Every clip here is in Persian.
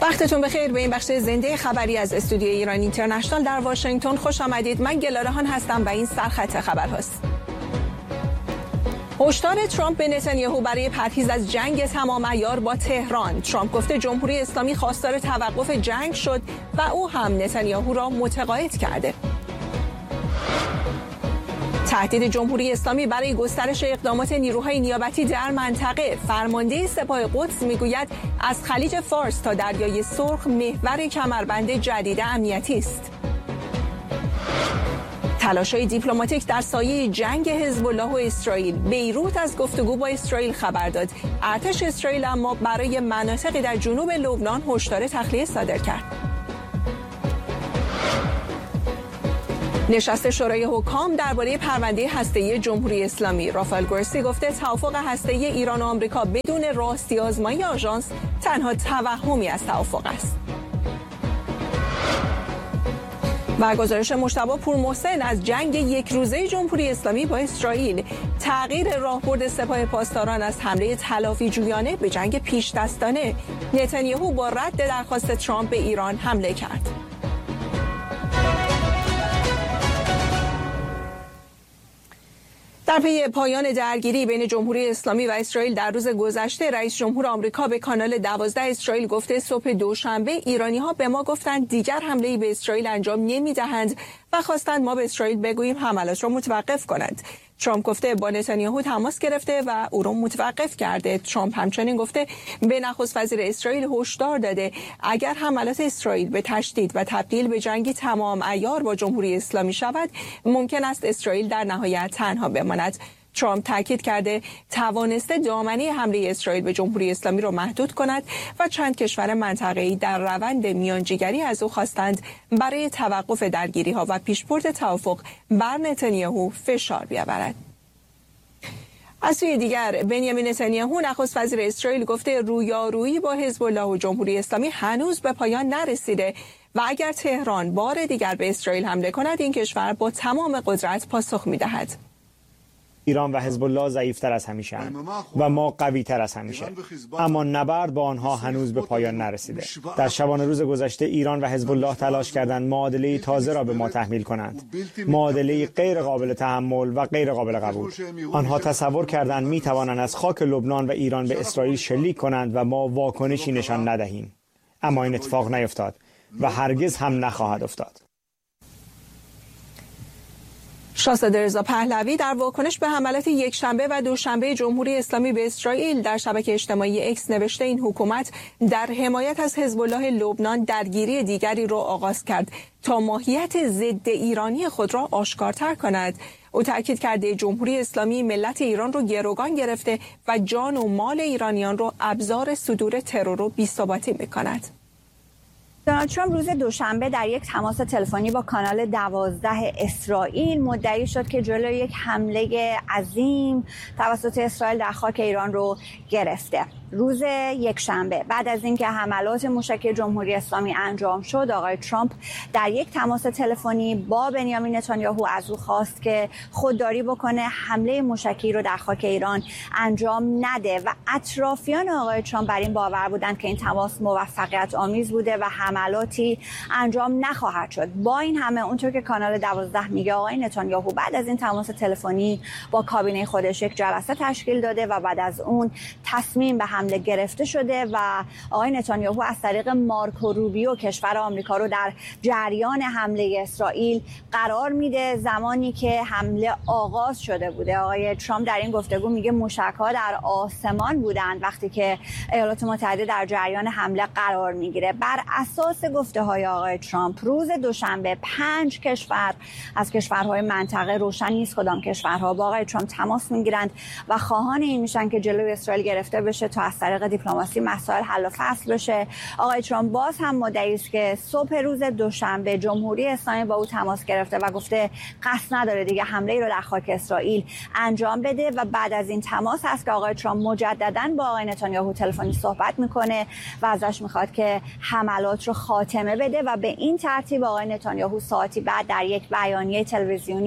وقتتون بخیر به این بخش زنده خبری از استودیو ایران اینترنشنال در واشنگتن خوش آمدید. من گلارهان هستم و این سرخط خبرهاست. هشدار ترامپ به نتانیاهو برای پرهیز از جنگ تمام عیار با تهران. ترامپ گفته جمهوری اسلامی خواستار توقف جنگ شد و او هم نتانیاهو را متقاعد کرده. تهدید جمهوری اسلامی برای گسترش اقدامات نیروهای نیابتی در منطقه. فرمانده سپاه قدس میگوید از خلیج فارس تا دریای سرخ محور کمربند جدید امنیتی است. تلاش‌های دیپلماتیک در سایه جنگ حزب الله و اسرائیل. بیروت از گفتگو با اسرائیل خبر داد. ارتش اسرائیل اما برای مناطقی در جنوب لبنان هشدار تخلیه صادر کرد. نشست شورای حکام درباره پرونده هسته‌ای جمهوری اسلامی. رافائل گروسی گفته توافق هسته‌ای ایران و آمریکا بدون راستی آزمایی آژانس تنها توهمی از توافق است. و گزارش مجتبی پورمحسن از جنگ یک روزه جمهوری اسلامی با اسرائیل. تغییر راهبرد سپاه پاسداران از حمله تلافی جویانه به جنگ پیش دستانه. نتانیاهو با رد درخواست ترامپ به ایران حمله کرد. در پی پایان درگیری بین جمهوری اسلامی و اسرائیل در روز گذشته، رئیس جمهور آمریکا به کانال 12 اسرائیل گفته صبح دوشنبه ایرانی‌ها به ما گفتند دیگر حمله‌ای به اسرائیل انجام نمی‌دهند و خواستند ما به اسرائیل بگوییم حملات را متوقف کنند. ترامپ گفته با نتانیاهو تماس گرفته و او را متوقف کرده. ترامپ همچنین گفته به نخست وزیر اسرائیل هشدار داده اگر حملات اسرائیل به تشدید و تبدیل به جنگی تمام عیار با جمهوری اسلامی شود، ممکن است اسرائیل در نهایت تنها بماند. ترامپ تاکید کرده توانسته دامنه حمله اسرائیل به جمهوری اسلامی را محدود کند و چند کشور منطقه‌ای در روند میانجیگری از او خواستند برای توقف درگیری‌ها و پیشبرد توافق بر نتانیاهو فشار بیاورد. از سوی دیگر بنیامین نتانیاهو نخست وزیر اسرائیل گفته رویارویی با حزب الله و جمهوری اسلامی هنوز به پایان نرسیده و اگر تهران بار دیگر به اسرائیل حمله کند این کشور با تمام قدرت پاسخ می‌دهد. ایران و حزب الله ضعیف‌تر از همیشه و ما قوی‌تر از همیشه، اما نبرد با آنها هنوز به پایان نرسیده. در شبانه روز گذشته ایران و حزب الله تلاش کردند معادله تازه را به ما تحمیل کنند، معادله غیر قابل تحمل و غیر قابل قبول. آنها تصور کردند می‌توانند از خاک لبنان و ایران به اسرائیل شلیک کنند و ما واکنشی نشان ندهیم، اما این اتفاق نیفتاد و هرگز هم نخواهد افتاد. شاهزاده رضا پهلوی در واکنش به حملات یکشنبه و دوشنبه جمهوری اسلامی به اسرائیل در شبکه اجتماعی اکس نوشته این حکومت در حمایت از حزب الله لبنان درگیری دیگری را آغاز کرد تا ماهیت ضد ایرانی خود را آشکارتر کند. او تاکید کرده جمهوری اسلامی ملت ایران را گروگان گرفته و جان و مال ایرانیان را ابزار صدور ترور و بی‌ثباتی می‌کند. دونالد ترامپ روز دوشنبه در یک تماس تلفنی با کانال 12 اسرائیل مدعی شد که جلوی یک حمله عظیم توسط اسرائیل در خاک ایران رو گرفته. روز یکشنبه بعد از اینکه حملات موشکی جمهوری اسلامی انجام شد، آقای ترامپ در یک تماس تلفنی با بنیامین نتانیاهو از او خواست که خودداری بکنه، حمله موشکی رو در خاک ایران انجام نده و اطرافیان آقای ترامپ بر این باور بودند که این تماس موفقیت آمیز بوده و حملاتی انجام نخواهد شد. با این همه اونطور که کانال 12 میگه آقای نتانیاهو بعد از این تماس تلفنی با کابینه خودش یک جلسه تشکیل داده و بعد از اون تصمیم به حمله گرفته شده و آقای نتانیاهو از طریق مارکو روبیو کشور آمریکا رو در جریان حمله اسرائیل قرار میده. زمانی که حمله آغاز شده بوده، آقای ترامپ در این گفتگو میگه موشک‌ها در آسمان بودند وقتی که ایالات متحده در جریان حمله قرار میگیره. بر اساس گفته‌های آقای ترامپ روز دوشنبه 5 کشور از کشورهای منطقه، روشن نیست کدام کشورها، با آقای ترامپ تماس میگیرند و خواهان این میشن که جلوی اسرائیل گرفته بشه تا از طریق دیپلماسی مسائل حل و فصل بشه. آقای ترامپ باز هم مدعی است که صبح روز دوشنبه جمهوری اسلامی با او تماس گرفته و گفته قصد نداره دیگه حمله ای رو در خاک اسرائیل انجام بده و بعد از این تماس هست که آقای ترامپ مجددا با آقای نتانیاهو تلفنی صحبت میکنه و ازش میخواد که حملات رو خاتمه بده و به این ترتیب آقای نتانیاهو ساعتی بعد در یک بیانیه تلویزیونی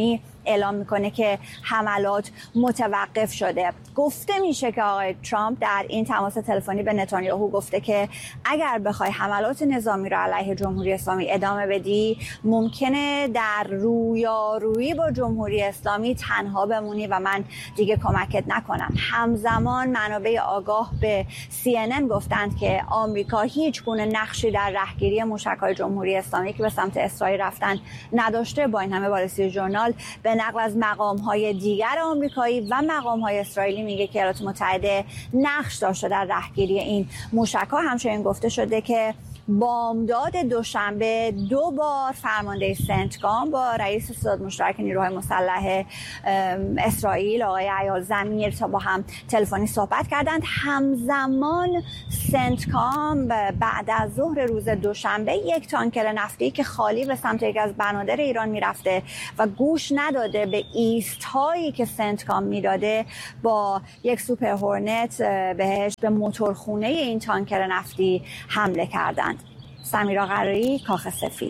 اعلام میکنه که حملات متوقف شده. گفته میشه که آقای ترامپ در این تماس تلفنی به نتانیاهو گفته که اگر بخوای حملات نظامی رو علیه جمهوری اسلامی ادامه بدی ممکنه در رویارویی با جمهوری اسلامی تنها بمونی و من دیگه کمکت نکنم. همزمان منابع آگاه به CNN گفتند که آمریکا هیچ گونه نقشی در رهگیری موشک‌های جمهوری اسلامی که به سمت اسرائیل رفتن نداشته. با این همه وال استریت ژورنال به نقل از مقام‌های دیگر آمریکایی و مقام‌های اسرائیلی میگه که ایالات متحده نقش داشته در رهگیری این موشک‌ها. همچنین گفته شده که بامداد دوشنبه 2 بار فرمانده سنتکام با رئیس ستاد مشترک نیروهای مسلح اسرائیل آقای ایال زمیر تا با هم تلفنی صحبت کردند. همزمان سنتکام بعد از ظهر روز دوشنبه یک تانکر نفتی که خالی به سمت یک از بنادر ایران میرفته و گوش نداده به ایستهایی که سنتکام میداده با یک سوپر هورنت بهش به موتورخونه این تانکر نفتی حمله کردند. سمیرا قراری، کاخ سفید.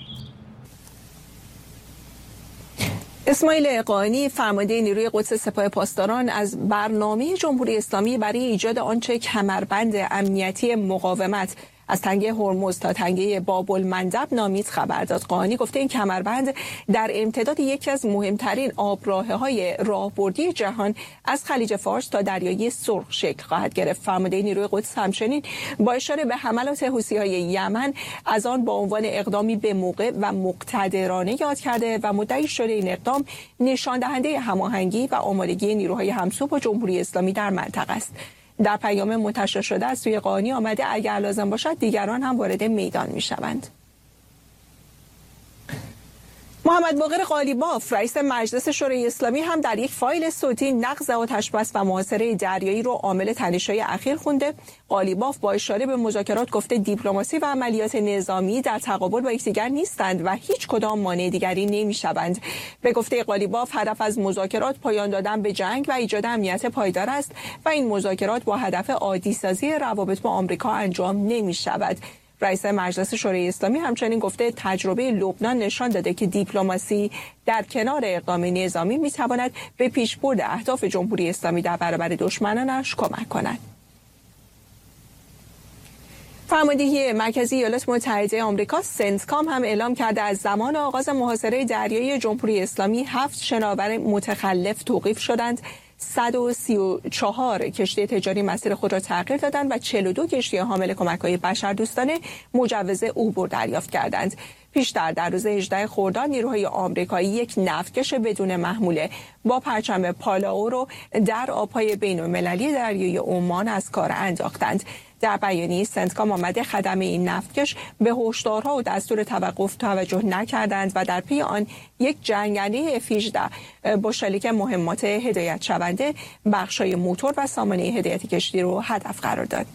اسماعیل قائنی فرمانده نیروی قدس سپاه پاسداران از برنامه جمهوری اسلامی برای ایجاد آنچه کمربند امنیتی مقاومت از تنگه هرمز تا تنگه باب المندب نامید خبر داد. قائنی گفته این کمربند در امتداد یکی از مهمترین آبراهه‌های راهبردی جهان از خلیج فارس تا دریای سرخ شکل خواهد گرفت. فرمانده نیروی قدس همچنین با اشاره به حملات حوثی‌های یمن از آن با عنوان اقدامی به موقع و مقتدرانه یاد کرده و مدعی شده این اقدام نشان دهنده هماهنگی و آمادگی نیروهای همسو با جمهوری اسلامی در منطقه است. در پیام منتشر شده از سوی قائنی آمده اگر لازم باشد دیگران هم وارد میدان میشوند. محمد باقر قالیباف رئیس مجلس شورای اسلامی هم در یک فایل صوتی نقض آتش‌بس و محاصره دریایی رو عامل تنش‌های اخیر خونده. قالیباف با اشاره به مذاکرات گفته دیپلماسی و عملیات نظامی در تقابل با یکدیگر نیستند و هیچ کدام مانع دیگری نمی‌شوند. به گفته قالیباف هدف از مذاکرات پایان دادن به جنگ و ایجاد امنیت پایدار است و این مذاکرات با هدف عادی‌سازی روابط با آمریکا انجام نمی‌شود. رئیس مجلس شورای اسلامی همچنین گفته تجربه لبنان نشان داده که دیپلماسی در کنار اقدام نظامی میتواند به پیشبرد اهداف جمهوری اسلامی در برابر دشمنانش کمک کند. فرماندهی مرکزی ایالات متحده آمریکا سنتکام هم اعلام کرده از زمان آغاز محاصره دریایی جمهوری اسلامی 7 شناور متخلف توقیف شدند. 134 کشتی تجاری مسیر خود را تغییر دادند و 42 کشتی حامل کمک‌های بشردوستانه مجوز عبور دریافت کردند. پیشتر در روز 18 خرداد نیروهای آمریکایی یک نفتکش بدون محموله با پرچم پالاو رو در آب‌های بین‌المللی دریای عمان از کار انداختند. در بیانیه سنتکام آمده خدم این نفتکش به هشدارها و دستور توقف توجه نکردند و در پی آن یک جنگنده F-18 با شلیک مهمات هدایت شونده بخشای موتور و سامانه هدایت کشتی رو هدف قرار داد.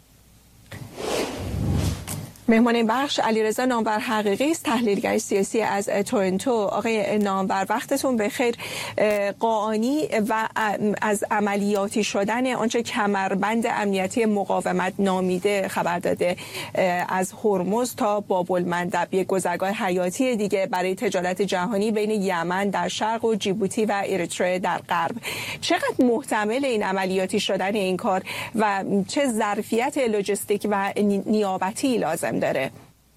مهمان این بخش علیرضا نامور حقیقی است، تحلیلگر سیاسی از تورنتو. آقای نامور وقتتون بخیر. قائنی و از عملیاتی شدن آنچه کمربند امنیتی مقاومت نامیده خبر داده از هرمز تا باب المندب، یک گذرگاه حیاتی دیگه برای تجارت جهانی بین یمن در شرق و جیبوتی و اریتره در غرب. چقدر محتمل این عملیاتی شدن این کار و چه ظرفیت لوجستیک و نیابتی لازم داره؟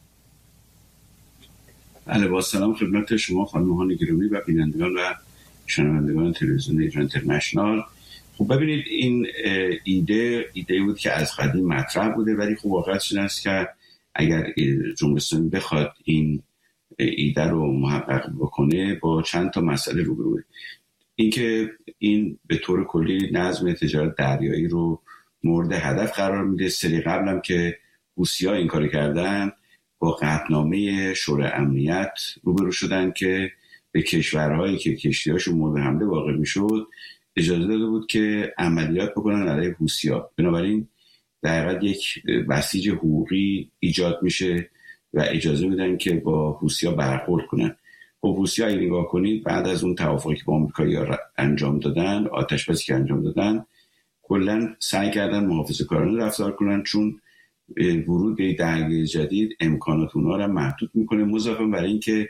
با سلام خدمت شما خانم‌ها گرامی و بینندگان و شنوندگان تلویزیون ایران اینترنشنال. خب ببینید این ایده بود که از قدیم مطرح بوده، ولی خب واقعیتش این است که اگر جمهوری اسلامی بخواد این ایده رو محقق بکنه با چند تا مسئله روبروه. اینکه این به طور کلی نظم تجارت دریایی رو مورد هدف قرار میده. سری قبلم که حوثی‌ها این کارو کردن با قطعنامه شورای امنیت روبرو شدن که به کشورهایی که کشتی‌هاشون مورد حمله واقع میشد اجازه داده بود که عملیات بکنن علیه حوثی‌ها. بنابراین در حقیقت یک بسیج حقوقی ایجاد میشه و اجازه میدن که با حوثی‌ها برخورد کنن. خب حوثی‌ها اگه نگاه کنید بعد از اون توافقی که با آمریکایی‌ها انجام دادن، آتش‌بسی که انجام دادن، کلاً سعی کردن محافظه‌کارانه رفتار کنن، چون ورود به درگیری جدید امکانات اونها رو محدود میکنه، مضافاً برای اینکه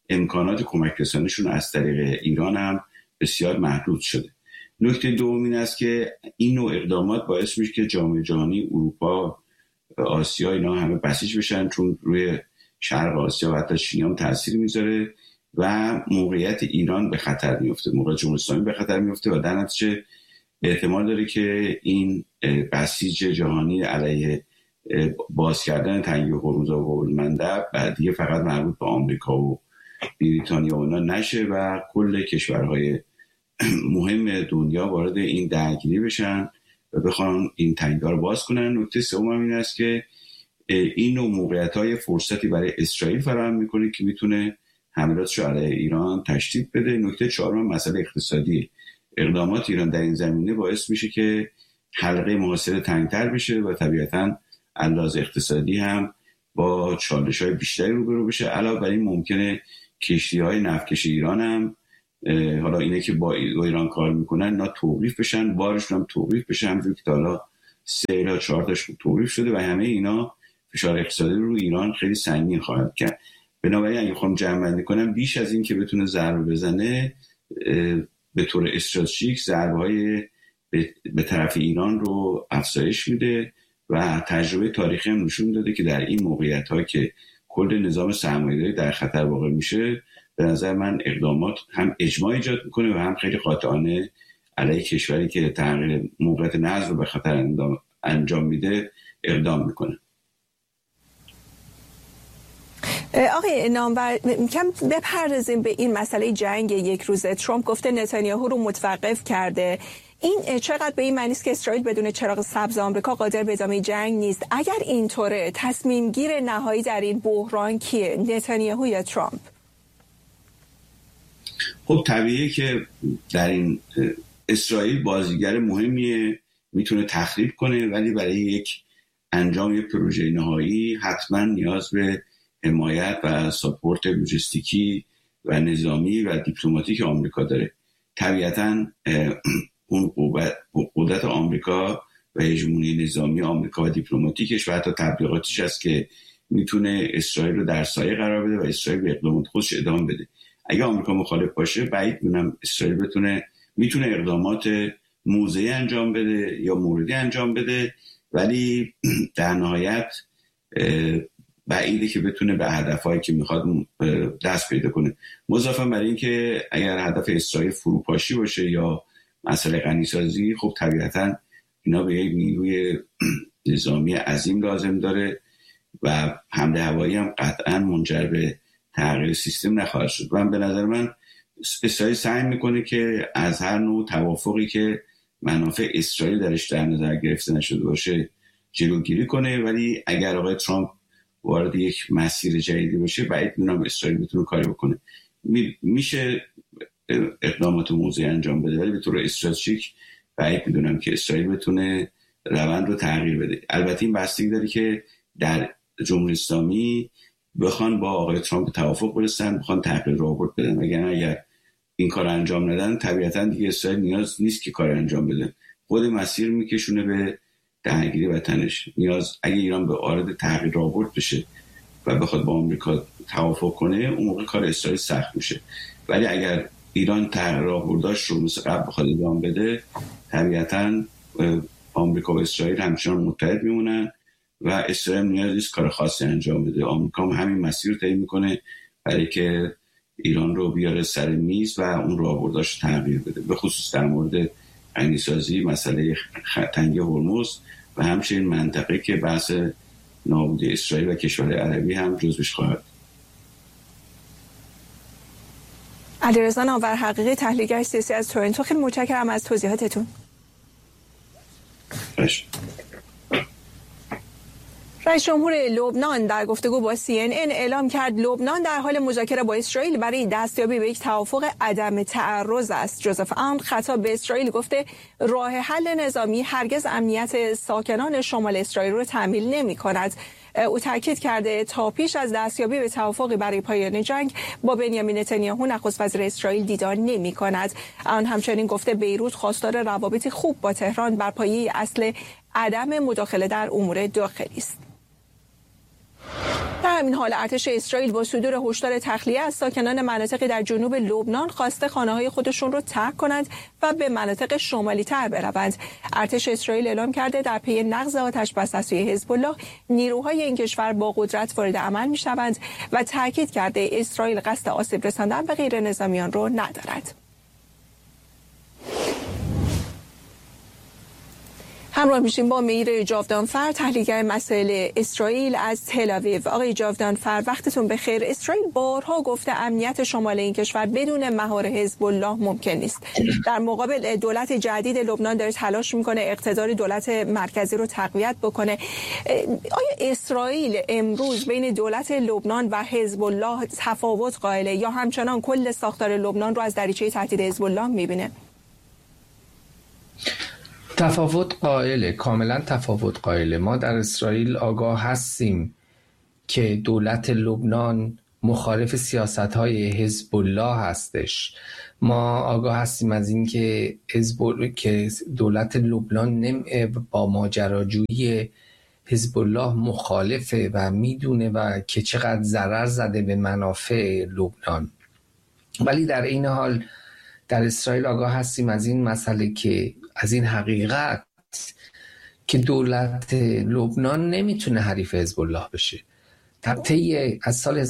امکانات کمک رسانیشون از طریق ایران هم بسیار محدود شده. نکته دوم این است که این نوع اقدامات باعث میشه که جامعه جهانی، اروپا، آسیا، اینا همه بسیج بشن، چون روی شرق آسیا و حتی چین هم تاثیر میذاره و موقعیت ایران به خطر میفته، موقعیت جمهوری اسلامی به خطر میفته و در نتیجه احتمال داره که این بسیج جهانی علیه باز کردن تنگه هرمز و باب‌المندب دیگه فقط مربوط به آمریکا و بریتانیا و اینا نشه و کل کشورهای مهم دنیا وارد این درگیری بشن و بخوان این تنگه‌ها رو باز کنن. نکته سوم این است که این نوع موقعیت‌های فرصتی برای اسرائیل فراهم میکنه که میتونه حملاتش علیه ایران تشدید بده. نکته چهارم مسئله اقتصادی. اقدامات ایران در این زمینه باعث میشه که حلقه محاصره تنگتر بشه و طبیعتاً انداز اقتصادی هم با چالش‌های بیشتری روبرو بشه. علاوه بر این ممکنه کشتی‌های نفتکش ایران هم حالا اینه که با ایران کار میکنن اینا توقیف بشن، بارشون هم توقیف بشه، همونجوری که تا حالا 3 یا 4 تاش توقیف شده و همه اینا فشار اقتصادی رو ایران خیلی سنگین خواهد کرد. بنابراین اگه بخوام جمع‌بندی کنم، بیش از این که بتونه ضربه بزنه، به طور استراتژیک ضربه‌های به طرف ایران رو افزایش میده و تجربه تاریخی هم نشون داده که در این موقعیت‌ها که کل نظام سرمایه‌داری در خطر واقع میشه، به نظر من اقدامات هم اجماع ایجاد میکنه و هم خیلی قاطعانه علیه کشوری که تغییر موقعیت نظم رو به خطر انجام میده اقدام میکنه. آقای نامور، کم بپردازیم به این مسئله جنگ یک روزه. ترامپ گفته نتانیاهو رو متوقف کرده. این چقدر به این معنی است که اسرائیل بدون چراغ سبز آمریکا قادر به ادامه جنگ نیست؟ اگر اینطوره، تصمیم گیر نهایی در این بحران کیه؟ نتانیاهو یا ترامپ؟ خب طبیعیه که در این اسرائیل بازیگر مهمیه، میتونه تخریب کنه، ولی برای یک انجام یک پروژه نهایی حتما نیاز به حمایت و ساپورت لوجستیکی و نظامی و دیپلماتیک آمریکا داره. طبیعتاً اون قدرت آمریکا و هژمونی نظامی آمریکا و دیپلماتیکش و حتی تبلیغاتش است که میتونه اسرائیل رو در سایه قرار بده و اسرائیل به اقدامات خودش ادامه بده. اگه آمریکا مخالف باشه، بعید می‌دونم اسرائیل میتونه اقدامات موضعی انجام بده یا موردی انجام بده، ولی در نهایت بعیده که بتونه به هدفهایی که میخواد دست پیدا کنه. مضافاً برای این که اگر هدف اسرائیل فروپاشی باشه یا مسئله غنیسازی، خب طبیعتاً اینا به یک نیروی نظامی عظیم لازم داره و حمله هوایی هم قطعاً منجر به تغییر سیستم نخواهد شد. و به نظر من اسرائیل سعی میکنه که از هر نوع توافقی که منافع اسرائیل درش در نظر گرفته نشده باشه جلوگیری کنه، ولی اگر آقای ترامپ وارد یک مسیر جدیدی باشه، بعید میدونم اسرائیل بتونه کاری بکنه. میشه اقدامات موضعی انجام بده، ولی به طور استراتژیک بعید میدونم که اسرائیل بتونه روند رو تغییر بده. البته این بستگی داره که در جمهوری اسلامی بخوان با آقای ترامپ توافق برسن، بخوان تغییر رابط بدن، وگرنه اگر این کار انجام ندن طبیعتاً دیگه اسرائیل نیاز نیست که کار انجام بده، خود مسیر میکشونه به درگیری وطنش. اگه ایران به وارد تغییر رابط بشه و بخواد با آمریکا توافق کنه، اون موقع کار اسرائیل سخت میشه. ولی اگر ایران تغییر رابطش رو مثل قبل بخواد ادامه بده، طبیعتاً آمریکا و اسرائیل همچنان متحد میمونن و اسرائیل نیاز نیست کار خاصی انجام بده. آمریکا هم همین مسیر رو طی میکنه برای که ایران رو بیاره سر میز و اون رابطش رو تغییر بده، به خصوص در مورد غنیسازی، مسئله تنگه هرمز و همچنین منطقه که بحث نابودی اسرائیل و کشورهای عربی هم جزوش خواهد. علیرضا نامور حقیقی، تحلیلگر سیاسی از تورنتو، خیلی متشکرم از توضیحاتتون. رئیس جمهور لبنان در گفتگو با CNN اعلام کرد لبنان در حال مذاکره با اسرائیل برای دستیابی به یک توافق عدم تعرض است. جوزف آن خطاب به اسرائیل گفته راه حل نظامی هرگز امنیت ساکنان شمال اسرائیل را تأمین نمی‌کند. او تاکید کرده تا پیش از دستیابی به توافقی برای پایان جنگ با بنیامین نتانیاهو نخست وزیر اسرائیل دیدار نمی‌کند. آن همچنین گفته بیروت خواستار روابط خوب با تهران بر پایه اصل عدم مداخله در امور داخلی است. در همین حال ارتش اسرائیل با صدور هشدار تخلیه از ساکنان مناطقی در جنوب لبنان خواسته خانه‌های خودشون رو ترک کنند و به مناطق شمالی تر بروند. ارتش اسرائیل اعلام کرده در پی نقض آتش بس از سوی حزب الله نیروهای این کشور با قدرت وارد عمل می‌شوند و تاکید کرده اسرائیل قصد آسیب رساندن به غیر نظامیان رو ندارد. همراه میشیم با میر جاودانفر، تحلیلگر مسائل اسرائیل از تل آویو. آقای جاودانفر وقتتون بخیر. اسرائیل بارها گفته امنیت شمال این کشور بدون مهار حزب الله ممکن نیست. در مقابل دولت جدید لبنان داره تلاش میکنه اقتدار دولت مرکزی رو تقویت بکنه. آیا اسرائیل امروز بین دولت لبنان و حزب الله تفاوت قائله یا همچنان کل ساختار لبنان رو از دریچه تهدید حزب الله میبینه؟ تفاوت قائله، کاملا تفاوت قائله. ما در اسرائیل آگاه هستیم که دولت لبنان مخالف سیاست‌های حزب الله هستش. ما آگاه هستیم از این که دولت لبنان با ماجراجویی حزب الله مخالفه و میدونه و که چقدر ضرر زده به منافع لبنان. ولی در این حال در اسرائیل آگاه هستیم از این مسئله که از این حقیقت که دولت لبنان نمیتونه حریف حزب الله بشه. طی از سال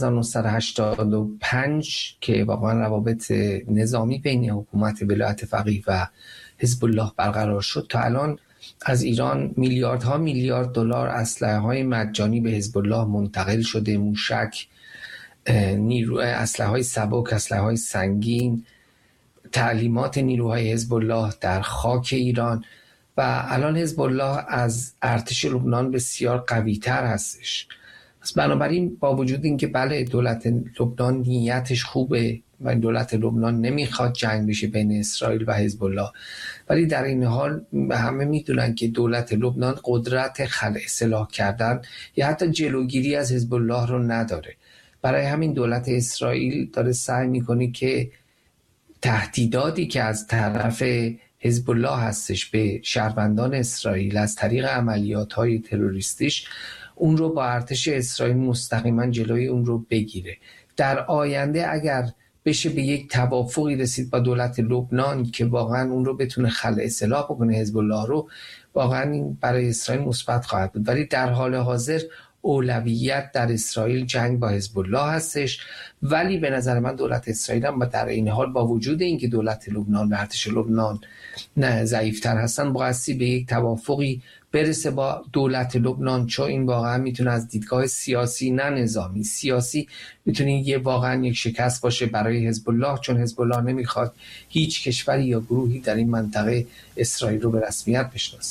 1985 که واقعا روابط نظامی بین حکومت ولایت فقیه و حزب الله برقرار شد تا الان از ایران میلیاردها میلیارد دلار اسلحه‌های مجانی به حزب الله منتقل شده، موشک، اسلحه‌های سبک، اسلحه‌های سنگین، تعلیمات نیروهای حزب الله در خاک ایران و الان حزب الله از ارتش لبنان بسیار قوی‌تر هستش. پس بنابراین با وجود اینکه بله دولت لبنان نیتش خوبه و دولت لبنان نمیخواد جنگ بشه بین اسرائیل و حزب الله، ولی در این حال همه میدونن که دولت لبنان قدرت خلع سلاح کردن یا حتی جلوگیری از حزب الله رو نداره. برای همین دولت اسرائیل داره سعی میکنه که تهدیداتی که از طرف حزب الله هستش به شهروندان اسرائیل از طریق عملیات‌های تروریستیش اون رو با ارتش اسرائیل مستقیما جلوی اون رو بگیره. در آینده اگر بشه به یک توافقی رسید با دولت لبنان که واقعا اون رو بتونه خلع سلاح بکنه حزب الله رو، واقعا این برای اسرائیل مثبت خواهد بود. ولی در حال حاضر اولویت در اسرائیل جنگ با حزب الله هستش. ولی به نظر من دولت اسرائیل هم در این حال با وجود اینکه دولت لبنان و ارتش لبنان نه ضعیف‌تر هستن بایستی به یک توافقی برسه با دولت لبنان، چون این واقعا میتونه از دیدگاه سیاسی نه نظامی سیاسی میتونه یه واقعا یک شکست باشه برای حزب الله، چون حزب الله نمیخواد هیچ کشوری یا گروهی در این منطقه اسرائیل رو به رسمیت بشناسه.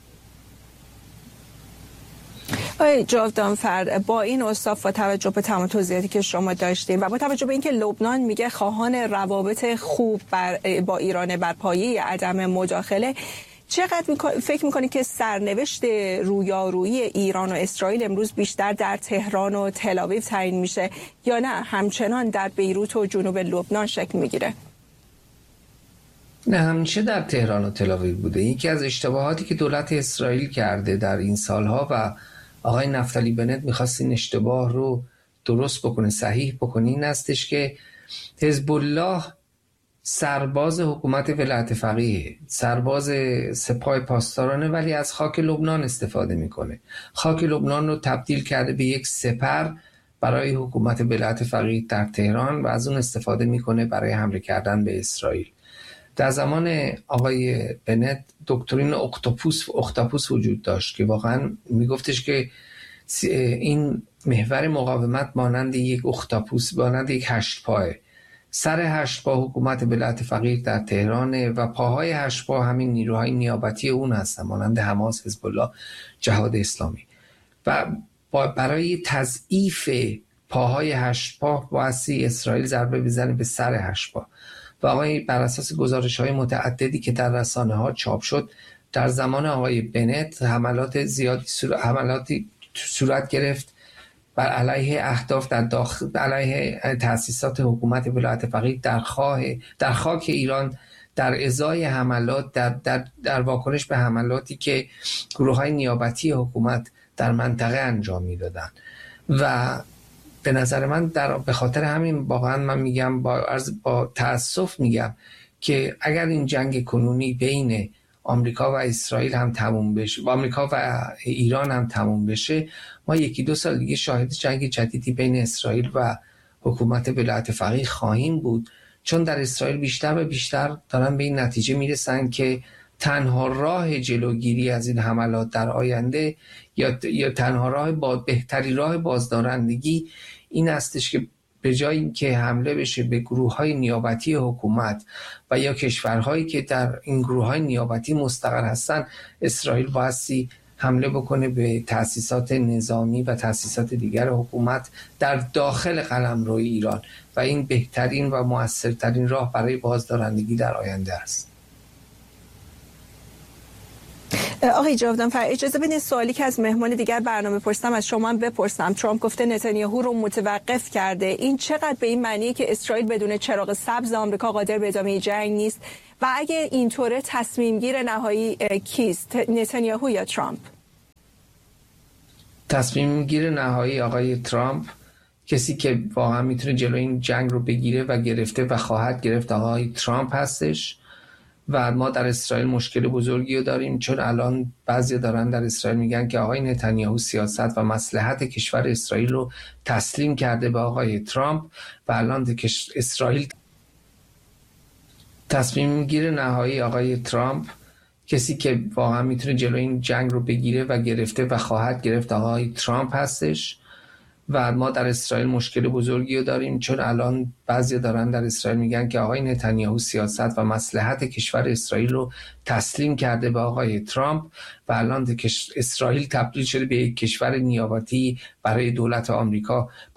آقای جاودانفر، با این اوصاف و توجه به تمام توضیحاتی که شما داشتیم و با توجه به اینکه لبنان میگه خواهان روابط خوب با ایران بر پایه عدم مداخله، چقدر فکر میکنید که سرنوشت رویارویی ایران و اسرائیل امروز بیشتر در تهران و تل آویو تعیین میشه یا نه همچنان در بیروت و جنوب لبنان شکل میگیره؟ نه، همیشه در تهران و تل آویو بوده. یکی از اشتباهاتی که دولت اسرائیل کرده در این سالها و آقای نفتالی بنت میخواست این اشتباه رو درست بکنه، صحیح بکنه، این هستش که حزب الله سرباز حکومت ولایت فقیه، سرباز سپاه پاسدارانه، ولی از خاک لبنان استفاده میکنه. خاک لبنان رو تبدیل کرده به یک سپر برای حکومت ولایت فقیه در تهران و از اون استفاده میکنه برای حمله کردن به اسرائیل. در زمان آقای بنت دکترین اختاپوس وجود داشت که واقعا میگفتش که این محور مقاومت مانند یک اختاپوس، مانند یک هشت پاه. سر هشت پا حکومت ولایت فقیه در تهرانه و پاهای هشت پا همین نیروهای نیابتی اون هستن مانند حماس، حزب الله، جهاد اسلامی. و برای تضعیف پاهای هشت پا بایستی اسرائیل ضربه بزنه به سر هشت پا. و آقای بر اساس گزارش‌های متعددی که در رسانه‌ها چاپ شد در زمان آقای بنت حملاتی صورت گرفت بر علیه اهداف علیه تأسیسات حکومت ولایت فقیه در خاک ایران، در ازای حملات در واکنش به حملاتی که گروه‌های نیابتی حکومت در منطقه انجام می‌دادند. و به نظر من به خاطر همین واقعا من میگم با تأسف میگم که اگر این جنگ کنونی بین آمریکا و اسرائیل هم تموم بشه، با آمریکا و ایران هم تموم بشه، ما 1-2 سال دیگه شاهد جنگ جدیدی بین اسرائیل و حکومت ولایت فقیه خواهیم بود، چون در اسرائیل بیشتر و بیشتر دارن به این نتیجه میرسن که تنها راه جلوگیری از این حملات در آینده یا تنها راه بهتری راه بازدارندگی این استش که به جای اینکه حمله بشه به گروه‌های نیابتی حکومت و یا کشورهایی که در این گروه‌های نیابتی مستقر هستن، اسرائیل بایستی حمله بکنه به تأسیسات نظامی و تأسیسات دیگر حکومت در داخل قلمرو ایران و این بهترین و مؤثرترین راه برای بازدارندگی در آینده است. آقای جاودانفر، اجازه بدین سوالی که از مهمان دیگر برنامه پرسیدم از شما هم بپرسم. ترامپ گفته نتانیاهو رو متوقف کرده. این چقدر به این معنیه که اسرائیل بدون چراغ سبز آمریکا قادر به ادامه جنگ نیست؟ و اگه اینطوره تصمیم گیر نهایی کیست؟ نتانیاهو یا ترامپ؟ تصمیم گیر نهایی آقای ترامپ، کسی که واقعا میتونه جلوی این جنگ رو بگیره و گرفته و خواهد گرفت آقای ترامپ هستش. و ما در اسرائیل مشکل بزرگی رو داریم، چون الان بعضی دارن در اسرائیل میگن که آقای نتانیاهو سیاست و مصلحت کشور اسرائیل رو تسلیم کرده به آقای ترامپ و الان اسرائیل تصمیم گیر نهایی آقای ترامپ، کسی که واقعا میتونه جلوی این جنگ رو بگیره و گرفته و خواهد گرفت آقای ترامپ هستش. و ما در اسرائیل مشکل بزرگی رو داریم، چون الان بعضی دارن در اسرائیل میگن که آقای نتانیاهو سیاست و مصلحت کشور اسرائیل رو تسلیم کرده به آقای ترامپ و الان اسرائیل تبدیل شده به یک کشور نیابتی برای دولت آمریکا.